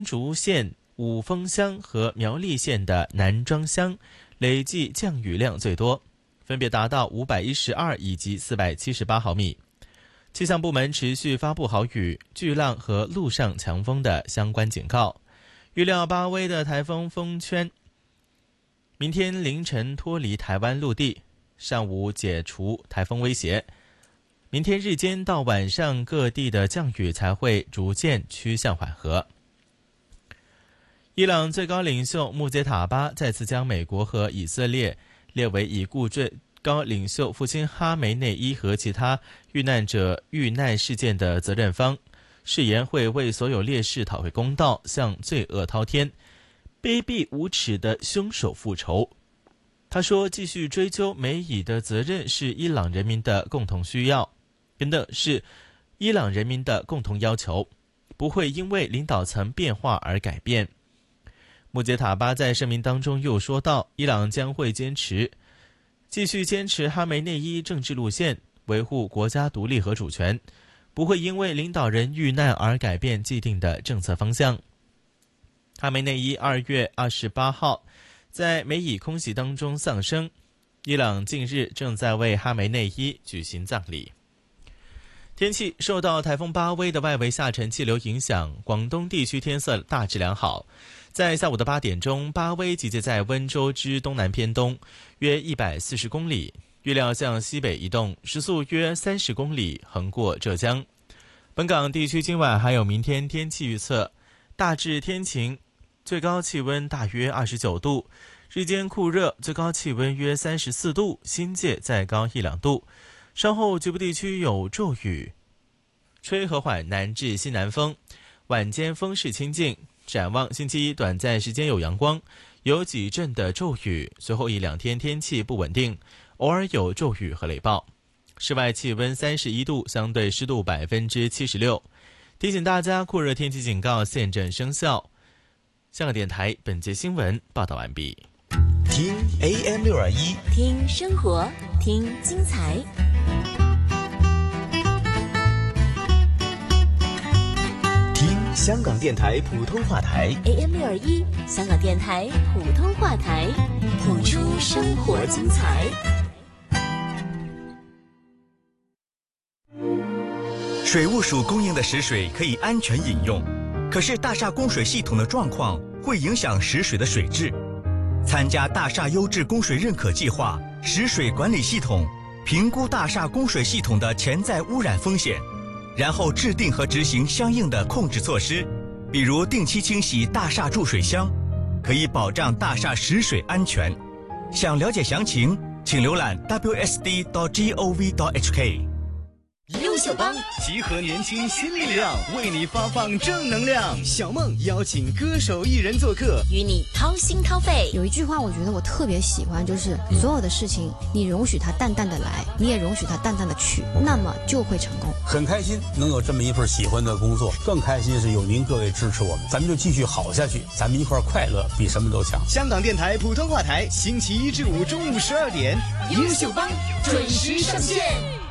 竹县、五峰乡和苗栗县的南庄乡累计降雨量最多，分别达到512以及478毫米。气象部门持续发布豪雨、巨浪和陆上强风的相关警告。预料巴威的台风风圈明天凌晨脱离台湾陆地，上午解除台风威胁。明天日间到晚上各地的降雨才会逐渐趋向缓和。伊朗最高领袖穆杰塔巴再次将美国和以色列列为已故最高领袖父亲哈梅内伊和其他遇难者遇难事件的责任方，誓言会为所有烈士讨回公道，向罪恶滔天、卑鄙无耻的凶手复仇。他说，继续追究美以的责任是伊朗人民的共同需要，真的是伊朗人民的共同要求，不会因为领导层变化而改变。穆杰塔巴在声明当中又说道，伊朗将会继续坚持哈梅内伊政治路线，维护国家独立和主权，不会因为领导人遇难而改变既定的政策方向。哈梅内伊2月28号在美以空袭当中丧生，伊朗近日正在为哈梅内伊举行葬礼。天气受到台风巴威的外围下沉气流影响，广东地区天色大致良好。在下午的8点钟，巴威集结在温州之东南偏东约140公里，预料向西北移动，时速约30公里，横过浙江。本港地区今晚还有明天天气预测，大致天晴，最高气温大约29度，日间酷热，最高气温约34度，新界再高1-2度。稍后局部地区有骤雨，吹和缓南至西南风，晚间风势清劲。展望星期一短暂时间有阳光，有几阵的骤雨，随后1-2天天气不稳定，偶尔有骤雨和雷暴。室外气温31度，相对湿度76%。提醒大家，酷热天气警告现正生效。香港电台本节新闻报道完毕。 听 AM621， 听生活，听精彩。 香港电台普通话台 AM621，香港电台普通话台，谱出生活精彩。 水务署供应的食水可以安全饮用，可是大厦供水系统的状况会影响食水的水质。参加大厦优质供水认可计划食水管理系统，评估大厦供水系统的潜在污染风险，然后制定和执行相应的控制措施，比如定期清洗大厦注水箱，可以保障大厦食水安全。想了解详情，请浏览 wsd.gov.hk。 优秀帮集合年轻新力量，为你发放正能量。小梦邀请歌手艺人做客， 与你掏心掏肺。 有一句话我觉得我特别喜欢，就是所有的事情你容许它淡淡的来，你也容许它淡淡的去，那么就会成功。 很开心能有这么一份喜欢的工作，更开心是有您各位支持我们，咱们就继续好下去，咱们一块快乐比什么都强。 香港电台普通话台，星期一至五中午12点， 优秀帮准时上线。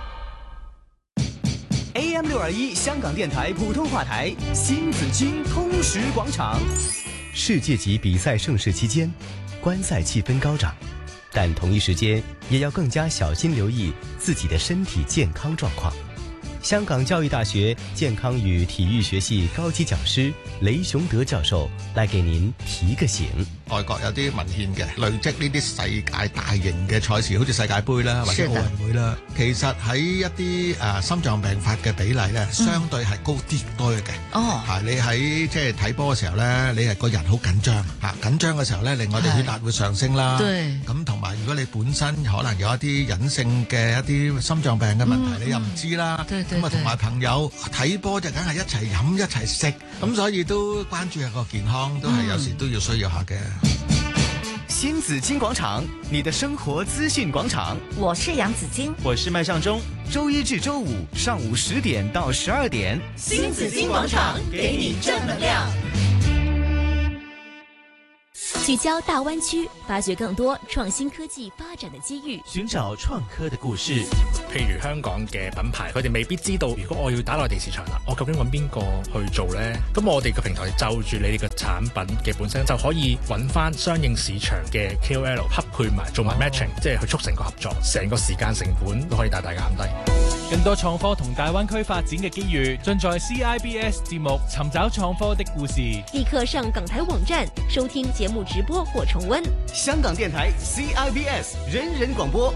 AM621香港电台普通话台，新紫金通识广场。 世界级比赛盛事期间，观赛气氛高涨，但同一时间也要更加小心留意自己的身体健康状况。香港教育大学健康與體育學系高級講師李雄德教授來給您提個醒。 外國有啲文獻嘅累積呢啲世界大型嘅賽事，好似世界盃啦或者奧運會啦，其實喺一啲心臟病發嘅比例咧，相對係高啲多嘅。你喺即係睇波嘅時候咧，你係個人好緊張緊張嘅時候咧，令我哋血壓會上升啦。咁同埋如果你本身可能有一啲隱性嘅一啲心臟病嘅問題，你又唔知啦。咁同埋朋友睇波就梗係一齊飲一齊食，咁所以都關注下個健康，都係有時都要需要下嘅。 新紫金廣場，你的生活資訊廣場。 我是楊子晶， 我是麥尚中。 周一至周五上午10點到12點， 新紫金廣場給你正能量。 聚焦大灣區，發掘更多創新科技發展的機遇， 尋找創科的故事。 譬如香港嘅品牌，佢哋未必知道，如果我要打內地市場啦，我究竟揾邊個去做呢？咁我哋個平台就住你哋嘅產品嘅本身，就可以揾翻相應市場嘅 KOL 匹配埋，做埋 matching，即係去促成個合作，成個時間成本都可以大大減低。 更多創科同大灣區發展嘅機遇，盡在 CIBS 節目《尋找創科的故事》。 立刻上港台網站收聽節目直播或重溫。 香港電台 CIBS 人人廣播。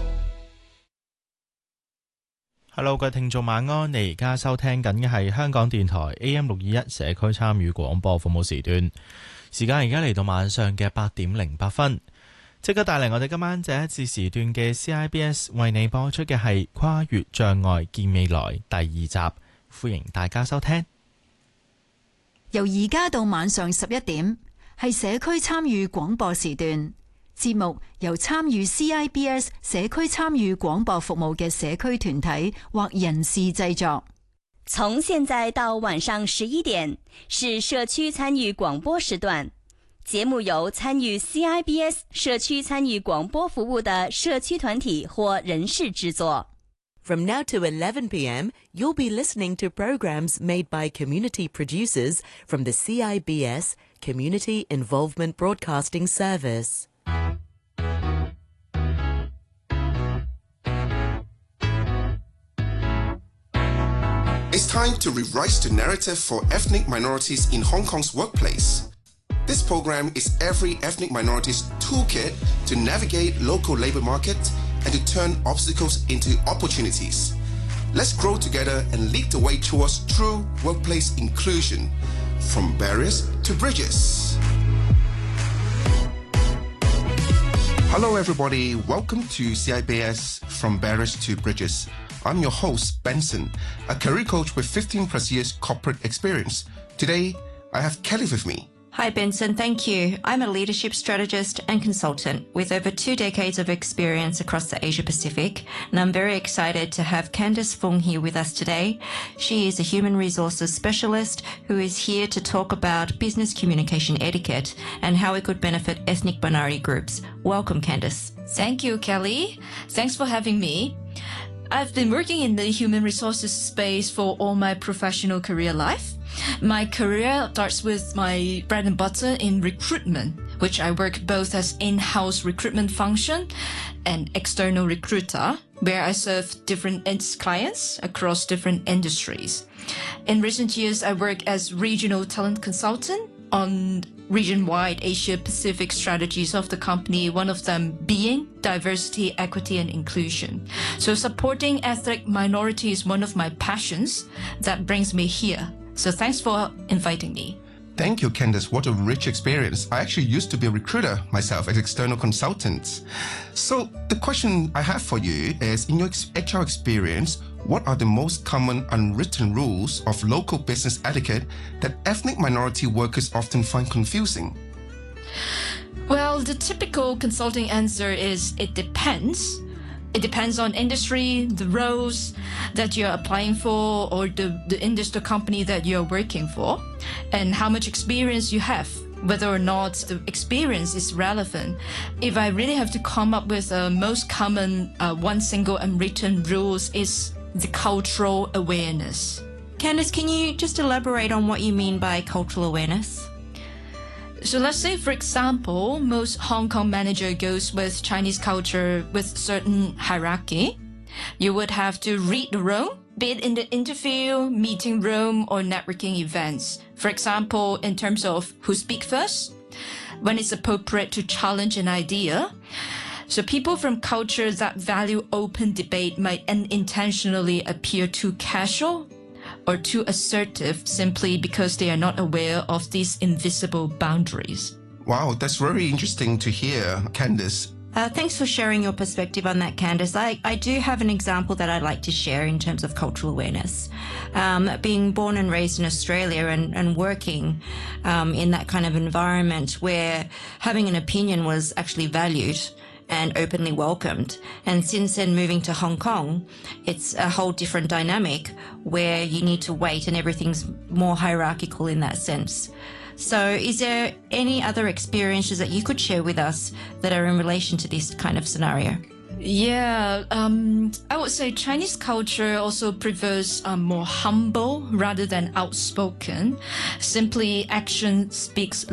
Hello， 各位聽眾晚安，你而家收聽緊嘅係香港電台 AM621 社區參與廣播服務時段，時間而家嚟到晚上嘅8:08。即刻帶嚟我哋今晚這一次時段嘅 CIBS 為你播出嘅係跨越障礙見未來第2集，歡迎大家收聽。 由而家到晚上11點係社區參與廣播時段，節目由參與 CIBS 社區參與廣播服務嘅社區團體或人士製作。 從現在到晚上11點是社區參與廣播時段，節目由參與 CIBS 社區參與廣播服務的社區團體或人士製作。 From now to 11 p.m., you'll be listening to programs made by community producers from the CIBS Community Involvement Broadcasting Service. It's time to rewrite the narrative for ethnic minorities in Hong Kong's workplace. This program is every ethnic minority's toolkit to navigate local labor market and to turn obstacles into opportunities. Let's grow together and lead the way towards true workplace inclusion, from barriers to bridges. Hello everybody, welcome to CIBS From Barriers to Bridges. I'm your host, Benson, a career coach with 15 plus years corporate experience. Today, I have Kelly with me. Hi, Benson. Thank you. I'm a leadership strategist and consultant with over 2 decades of experience across the Asia Pacific, and I'm very excited to have Candice Fung here with us today. She is a human resources specialist who is here to talk about business communication etiquette and how it could benefit ethnic minority groups. Welcome, Candice. Thank you, Kelly. Thanks for having me. I've been working in the human resources space for all my professional career life. My career starts with my bread and butter in recruitment, which I work both as in-house recruitment function and external recruiter, where I serve different clients across different industries. In recent years, I work as regional talent consultant on region-wide Asia-Pacific strategies of the company, one of them being diversity, equity, and inclusion. So supporting ethnic minorities is one of my passions that brings me here. So thanks for inviting me. Thank you, Candice. What a rich experience. I actually used to be a recruiter myself as external consultant. So the question I have for you is, in your HR experience, what are the most common unwritten rules of local business etiquette that ethnic minority workers often find confusing? Well, the typical consulting answer is it depends. It depends on industry, the roles that you're applying for, or the industry company that you're working for, and how much experience you have, whether or not the experience is relevant. If I really have to come up with a most common one single unwritten rules is the cultural awareness. Candice, can you just elaborate on what you mean by cultural awareness? So let's say, for example, most Hong Kong manager goes with Chinese culture with certain hierarchy. You would have to read the room, be it in the interview, meeting room, or networking events. For example, in terms of who speak first, when it's appropriate to challenge an idea. So people from cultures that value open debate might unintentionally appear too casual or too assertive simply because they are not aware of these invisible boundaries. Wow, that's very interesting to hear, Candice. Thanks for sharing your perspective on that, Candice. I do have an example that I'd like to share in terms of cultural awareness. Being born and raised in Australia and working in that kind of environment where having an opinion was actually valued and openly welcomed. And since then, moving to Hong Kong, it's a whole different dynamic where you need to wait and everything's more hierarchical in that sense. So is there any other experiences that you could share with us that are in relation to this kind of scenario? Yeah, I would say Chinese culture also prefers more humble rather than outspoken. Simply, action speaks